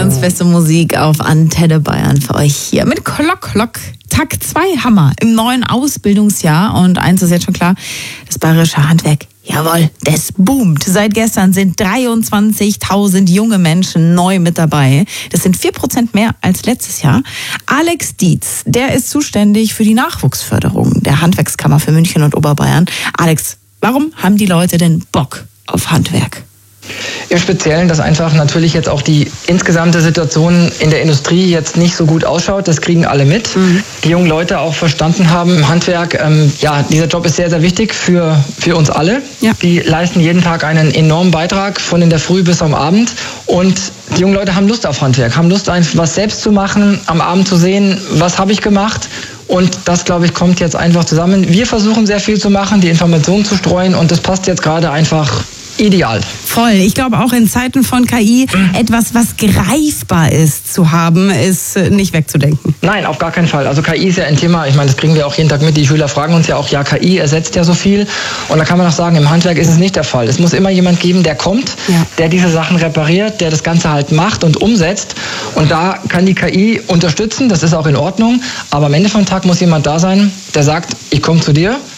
ganz feste Musik auf Antenne Bayern für euch hier mit Klock. Tag 2 Hammer im neuen Ausbildungsjahr. Und eins ist jetzt schon klar, das bayerische Handwerk, jawohl, das boomt. Seit gestern sind 23.000 junge Menschen neu mit dabei. Das sind 4% mehr als letztes Jahr. Alex Dietz, der ist zuständig für die Nachwuchsförderung der Handwerkskammer für München und Oberbayern. Alex, warum haben die Leute denn Bock auf Handwerk? Im Speziellen, dass einfach natürlich jetzt auch die insgesamte Situation in der Industrie jetzt nicht so gut ausschaut. Das kriegen alle mit. Die jungen Leute auch verstanden haben im Handwerk, dieser Job ist sehr, sehr wichtig für uns alle. Ja. Die leisten jeden Tag einen enormen Beitrag von in der Früh bis am Abend. Und die jungen Leute haben Lust auf Handwerk, haben Lust, einfach was selbst zu machen, am Abend zu sehen, was habe ich gemacht. Und das, glaube ich, kommt jetzt einfach zusammen. Wir versuchen sehr viel zu machen, die Informationen zu streuen und das passt jetzt gerade einfach ideal. Voll. Ich glaube auch in Zeiten von KI etwas, was greifbar ist zu haben, ist nicht wegzudenken. Nein, auf gar keinen Fall. Also KI ist ja ein Thema, ich meine, das kriegen wir auch jeden Tag mit. Die Schüler fragen uns ja auch, ja, KI ersetzt ja so viel. Und da kann man auch sagen, im Handwerk ist es nicht der Fall. Es muss immer jemand geben, der kommt, der diese Sachen repariert, der das Ganze halt macht und umsetzt. Und da kann die KI unterstützen, das ist auch in Ordnung. Aber am Ende vom Tag muss jemand da sein, der sagt, ich komme zu dir,